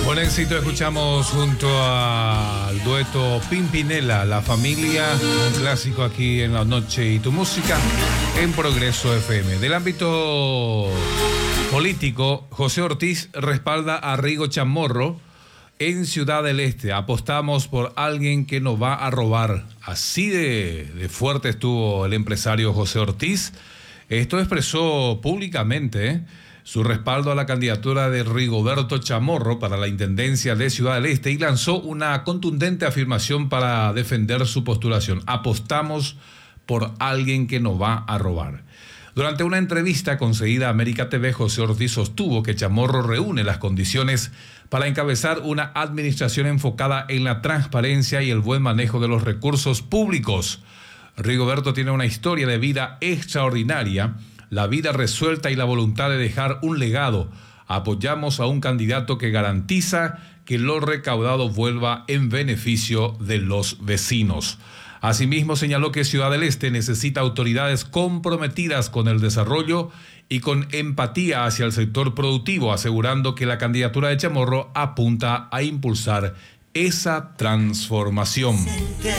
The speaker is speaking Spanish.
Con éxito escuchamos junto al dueto Pimpinela, La Familia, un clásico aquí en La Noche y tu Música en Progreso FM. Del ámbito político, José Ortiz respalda a Rigo Chamorro en Ciudad del Este. Apostamos por alguien que nos va a robar. Así de fuerte estuvo el empresario José Ortiz. Esto expresó públicamente su respaldo a la candidatura de Rigoberto Chamorro para la intendencia de Ciudad del Este y lanzó una contundente afirmación para defender su postulación. Apostamos por alguien que nos va a robar. Durante una entrevista concedida a América TV, José Ortiz sostuvo que Chamorro reúne las condiciones para encabezar una administración enfocada en la transparencia y el buen manejo de los recursos públicos. Rigoberto tiene una historia de vida extraordinaria, la vida resuelta y la voluntad de dejar un legado. Apoyamos a un candidato que garantiza que lo recaudado vuelva en beneficio de los vecinos. Asimismo, señaló que Ciudad del Este necesita autoridades comprometidas con el desarrollo y con empatía hacia el sector productivo, asegurando que la candidatura de Chamorro apunta a impulsar esa transformación.